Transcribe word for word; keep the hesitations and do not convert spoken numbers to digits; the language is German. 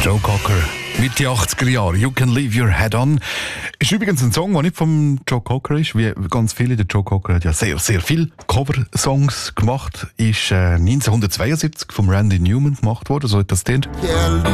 Joe Cocker, Mitte achtziger Jahre, You Can Leave Your Head On. Ist übrigens ein Song, der nicht vom Joe Cocker ist, wie ganz viele. Der Joe Cocker hat ja sehr, sehr viele Cover-Songs gemacht. Ist äh, neunzehnhundertzweiundsiebzig vom Randy Newman gemacht worden, so hat das klingt.